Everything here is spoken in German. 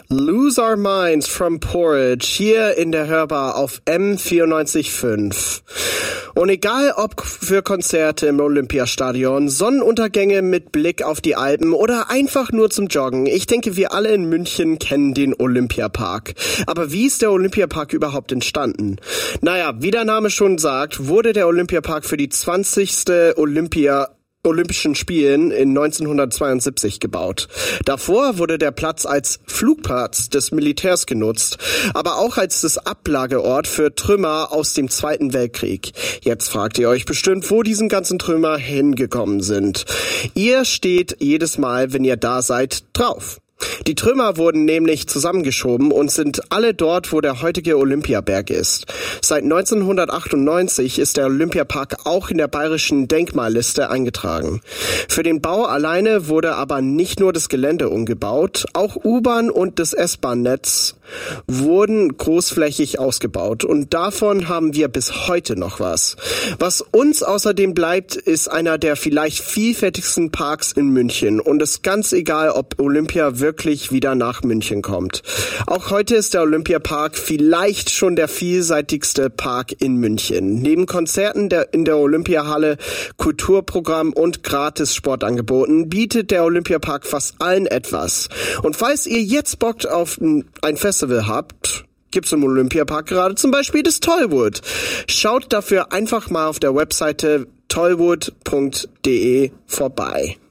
Lose Our Minds from Porridge hier in der Hörbar auf M94.5. Und egal ob für Konzerte im Olympiastadion, Sonnenuntergänge mit Blick auf die Alpen oder einfach nur zum Joggen, ich denke, wir alle in München kennen den Olympiapark. Aber wie ist der Olympiapark überhaupt entstanden? Naja, wie der Name schon sagt, wurde der Olympiapark für die 20. Olympischen Spielen in 1972 gebaut. Davor wurde der Platz als Flugplatz des Militärs genutzt, aber auch als das Ablageort für Trümmer aus dem Zweiten Weltkrieg. Jetzt fragt ihr euch bestimmt, wo diesen ganzen Trümmer hingekommen sind. Ihr steht jedes Mal, wenn ihr da seid, drauf. Die Trümmer wurden nämlich zusammengeschoben und sind alle dort, wo der heutige Olympiaberg ist. Seit 1998 ist der Olympiapark auch in der bayerischen Denkmalliste eingetragen. Für den Bau alleine wurde aber nicht nur das Gelände umgebaut, auch U-Bahn und das S-Bahn-Netz wurden großflächig ausgebaut und davon haben wir bis heute noch was. Was uns außerdem bleibt, ist einer der vielleicht vielfältigsten Parks in München und es ist ganz egal, ob Olympia wirklich wieder nach München kommt. Auch heute ist der Olympiapark vielleicht schon der vielseitigste Park in München. Neben Konzerten in der Olympiahalle, Kulturprogramm und Gratis-Sportangeboten bietet der Olympiapark fast allen etwas. Und falls ihr jetzt Bock auf ein Festival habt, gibt's im Olympiapark gerade zum Beispiel das Tollwood. Schaut dafür einfach mal auf der Webseite tollwood.de vorbei.